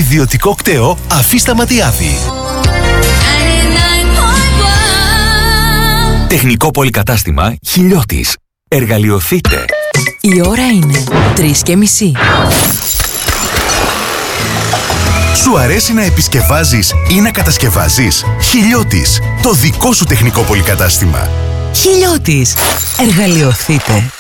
ιδιωτικό κτέο Αφίστα Ματιάδη. Τεχνικό πολυκατάστημα Χιλιώτης. Εργαλειοθείτε. Η ώρα είναι 3:30. Σου αρέσει να επισκευάζεις ή να κατασκευάζεις? Χιλιώτης. Το δικό σου τεχνικό πολυκατάστημα. Χιλιώτης. Εργαλειοθείτε.